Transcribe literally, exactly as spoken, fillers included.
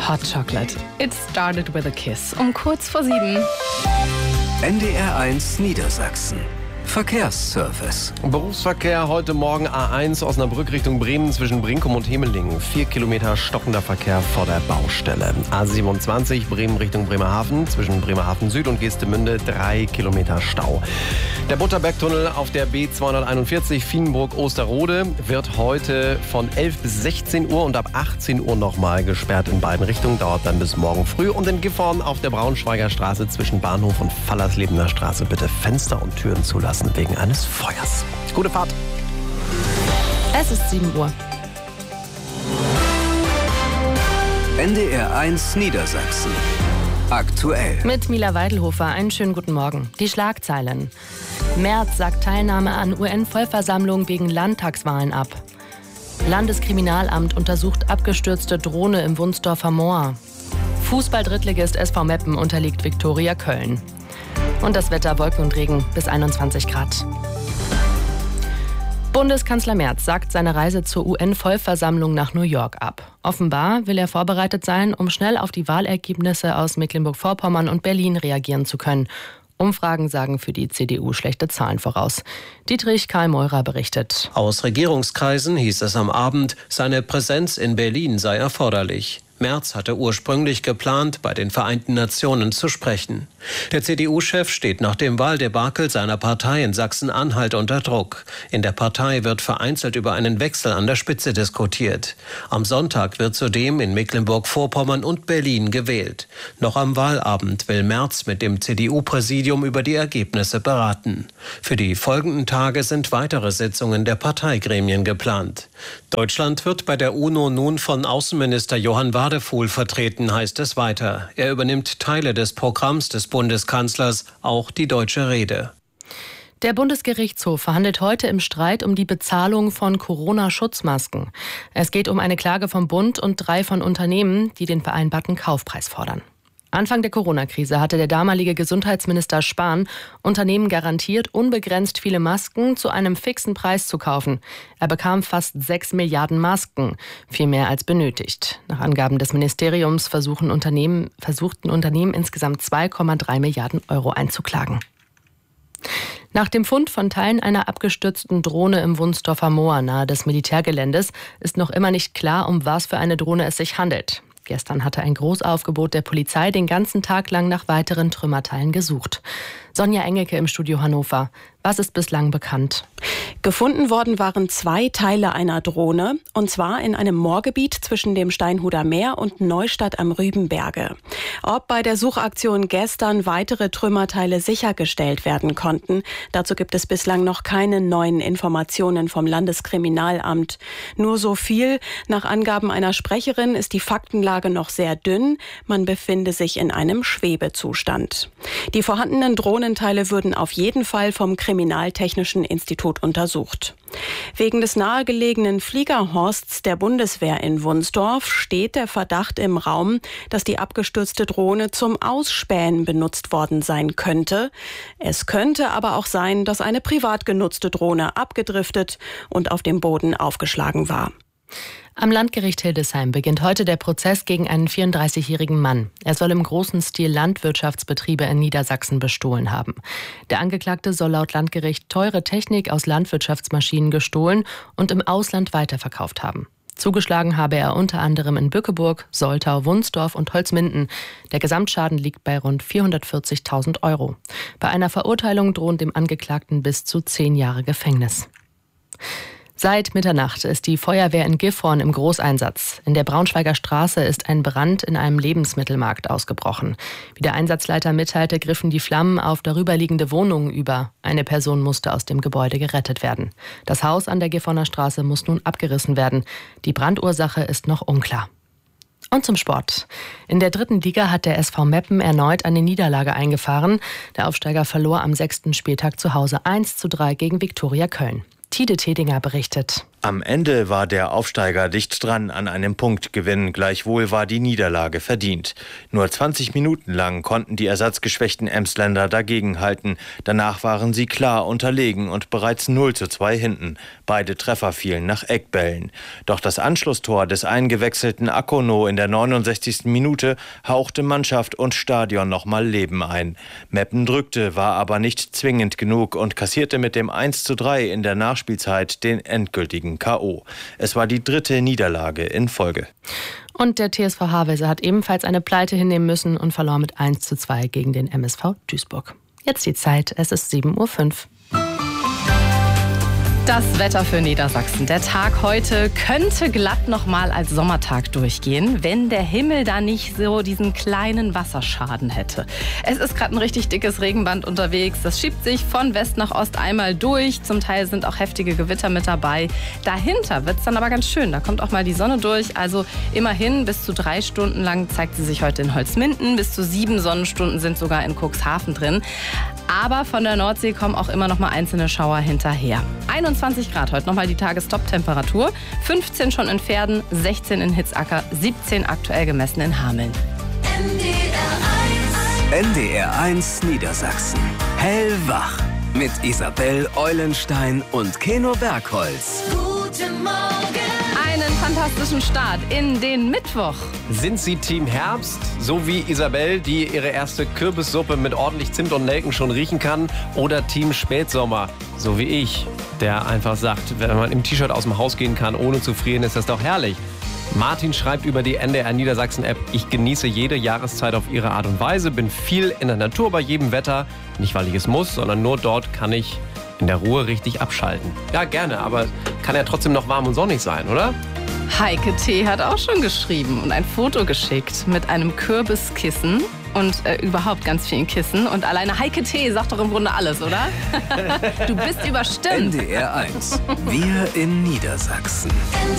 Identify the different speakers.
Speaker 1: Hot Chocolate. It started with a kiss. Um kurz vor sieben.
Speaker 2: N D R eins Niedersachsen. Verkehrsservice.
Speaker 3: Berufsverkehr heute Morgen A eins Osnabrück Richtung Bremen zwischen Brinkum und Hemelingen. Vier Kilometer stockender Verkehr vor der Baustelle. A siebenundzwanzig Bremen Richtung Bremerhaven zwischen Bremerhaven Süd und Geestemünde drei Kilometer Stau. Der Butterbergtunnel auf der B zweihunderteinundvierzig Vienburg-Osterode wird heute von elf bis sechzehn Uhr und ab achtzehn Uhr nochmal gesperrt in beiden Richtungen. Dauert dann bis morgen früh. Und in Gifhorn auf der Braunschweiger Straße zwischen Bahnhof und Fallerslebener Straße bitte Fenster und Türen zulassen wegen eines Feuers. Gute Fahrt.
Speaker 1: Es ist sieben Uhr.
Speaker 2: N D R eins Niedersachsen. Aktuell.
Speaker 1: Mit Mila Weidelhofer. Einen schönen guten Morgen. Die Schlagzeilen. Merz sagt Teilnahme an U N-Vollversammlung wegen Landtagswahlen ab. Landeskriminalamt untersucht abgestürzte Drohne im Wunsdorfer Moor. Fußball-Drittligist S V Meppen unterliegt Viktoria Köln. Und das Wetter, Wolken und Regen bis einundzwanzig Grad. Bundeskanzler Merz sagt seine Reise zur U N-Vollversammlung nach New York ab. Offenbar will er vorbereitet sein, um schnell auf die Wahlergebnisse aus Mecklenburg-Vorpommern und Berlin reagieren zu können. Umfragen sagen für die C D U schlechte Zahlen voraus. Dietrich Karl Meurer berichtet.
Speaker 4: Aus Regierungskreisen hieß es am Abend, seine Präsenz in Berlin sei erforderlich. Merz hatte ursprünglich geplant, bei den Vereinten Nationen zu sprechen. Der C D U-Chef steht nach dem Wahldebakel seiner Partei in Sachsen-Anhalt unter Druck. In der Partei wird vereinzelt über einen Wechsel an der Spitze diskutiert. Am Sonntag wird zudem in Mecklenburg-Vorpommern und Berlin gewählt. Noch am Wahlabend will Merz mit dem C D U-Präsidium über die Ergebnisse beraten. Für die folgenden Tage sind weitere Sitzungen der Parteigremien geplant. Deutschland wird bei der UNO nun von Außenminister Johann Wadefuhl vertreten, heißt es weiter. Er übernimmt Teile des Programms des Bundeskanzlers, auch die deutsche Rede.
Speaker 1: Der Bundesgerichtshof verhandelt heute im Streit um die Bezahlung von Corona-Schutzmasken. Es geht um eine Klage vom Bund und drei von Unternehmen, die den vereinbarten Kaufpreis fordern. Anfang der Corona-Krise hatte der damalige Gesundheitsminister Spahn Unternehmen garantiert, unbegrenzt viele Masken zu einem fixen Preis zu kaufen. Er bekam fast sechs Milliarden Masken, viel mehr als benötigt. Nach Angaben des Ministeriums versuchen Unternehmen, versuchten Unternehmen insgesamt zwei Komma drei Milliarden Euro einzuklagen. Nach dem Fund von Teilen einer abgestürzten Drohne im Wunsdorfer Moor nahe des Militärgeländes ist noch immer nicht klar, um was für eine Drohne es sich handelt. Gestern hatte ein Großaufgebot der Polizei den ganzen Tag lang nach weiteren Trümmerteilen gesucht. Sonja Engelke im Studio Hannover. Was ist bislang bekannt?
Speaker 5: Gefunden worden waren zwei Teile einer Drohne, und zwar in einem Moorgebiet zwischen dem Steinhuder Meer und Neustadt am Rübenberge. Ob bei der Suchaktion gestern weitere Trümmerteile sichergestellt werden konnten, dazu gibt es bislang noch keine neuen Informationen vom Landeskriminalamt. Nur so viel: Nach Angaben einer Sprecherin ist die Faktenlage noch sehr dünn. Man befinde sich in einem Schwebezustand. Die vorhandenen Drohnenteile würden auf jeden Fall vom Kriminaltechnischen Institut untersucht. Wegen des nahegelegenen Fliegerhorsts der Bundeswehr in Wunsdorf steht der Verdacht im Raum, dass die abgestürzte Drohne zum Ausspähen benutzt worden sein könnte. Es könnte aber auch sein, dass eine privat genutzte Drohne abgedriftet und auf dem Boden aufgeschlagen war.
Speaker 1: Am Landgericht Hildesheim beginnt heute der Prozess gegen einen vierunddreißigjährigen Mann. Er soll im großen Stil Landwirtschaftsbetriebe in Niedersachsen bestohlen haben. Der Angeklagte soll laut Landgericht teure Technik aus Landwirtschaftsmaschinen gestohlen und im Ausland weiterverkauft haben. Zugeschlagen habe er unter anderem in Bückeburg, Soltau, Wunsdorf und Holzminden. Der Gesamtschaden liegt bei rund vierhundertvierzigtausend Euro. Bei einer Verurteilung drohen dem Angeklagten bis zu zehn Jahre Gefängnis. Seit Mitternacht ist die Feuerwehr in Gifhorn im Großeinsatz. In der Braunschweiger Straße ist ein Brand in einem Lebensmittelmarkt ausgebrochen. Wie der Einsatzleiter mitteilte, griffen die Flammen auf darüberliegende Wohnungen über. Eine Person musste aus dem Gebäude gerettet werden. Das Haus an der Gifhorner Straße muss nun abgerissen werden. Die Brandursache ist noch unklar. Und zum Sport. In der dritten Liga hat der S V Meppen erneut eine Niederlage eingefahren. Der Aufsteiger verlor am sechsten Spieltag zu Hause eins zu drei gegen Viktoria Köln. Tide Tedinger berichtet.
Speaker 6: Am Ende war der Aufsteiger dicht dran an einem Punktgewinn, gleichwohl war die Niederlage verdient. Nur zwanzig Minuten lang konnten die ersatzgeschwächten Emsländer dagegenhalten. Danach waren sie klar unterlegen und bereits null zu zwei hinten. Beide Treffer fielen nach Eckbällen. Doch das Anschlusstor des eingewechselten Akono in der neunundsechzigsten Minute hauchte Mannschaft und Stadion nochmal Leben ein. Meppen drückte, war aber nicht zwingend genug und kassierte mit dem eins zu drei in der Nachspielzeit den endgültigen K O. Es war die dritte Niederlage in Folge.
Speaker 1: Und der T S V Havelse hat ebenfalls eine Pleite hinnehmen müssen und verlor mit eins zu zwei gegen den M S V Duisburg. Jetzt die Zeit, es ist sieben Uhr fünf.
Speaker 7: Das Wetter für Niedersachsen. Der Tag heute könnte glatt noch mal als Sommertag durchgehen, wenn der Himmel da nicht so diesen kleinen Wasserschaden hätte. Es ist gerade ein richtig dickes Regenband unterwegs. Das schiebt sich von West nach Ost einmal durch. Zum Teil sind auch heftige Gewitter mit dabei. Dahinter wird es dann aber ganz schön. Da kommt auch mal die Sonne durch. Also immerhin bis zu drei Stunden lang zeigt sie sich heute in Holzminden. Bis zu sieben Sonnenstunden sind sogar in Cuxhaven drin. Aber von der Nordsee kommen auch immer noch mal einzelne Schauer hinterher. einundzwanzig Grad heute nochmal die Tagestop-Temperatur. fünfzehn schon in Pferden, sechzehn in Hitzacker, siebzehn aktuell gemessen in Hameln.
Speaker 2: N D R eins Niedersachsen. Hellwach. Mit Isabel Eulenstein und Keno Bergholz.
Speaker 7: Guten Morgen. Einen fantastischen Start in den Mittwoch.
Speaker 3: Sind Sie Team Herbst, so wie Isabel, die ihre erste Kürbissuppe mit ordentlich Zimt und Nelken schon riechen kann? Oder Team Spätsommer, so wie ich, der einfach sagt, wenn man im T-Shirt aus dem Haus gehen kann, ohne zu frieren, ist das doch herrlich. Martin schreibt über die N D R Niedersachsen-App: Ich genieße jede Jahreszeit auf ihre Art und Weise, bin viel in der Natur bei jedem Wetter. Nicht, weil ich es muss, sondern nur dort kann ich in der Ruhe richtig abschalten. Ja, gerne, aber kann ja trotzdem noch warm und sonnig sein, oder?
Speaker 7: Heike T. hat auch schon geschrieben und ein Foto geschickt mit einem Kürbiskissen und äh, überhaupt ganz vielen Kissen. Und alleine Heike T. sagt doch im Grunde alles, oder? Du bist überstimmt.
Speaker 2: N D R eins. Wir in Niedersachsen.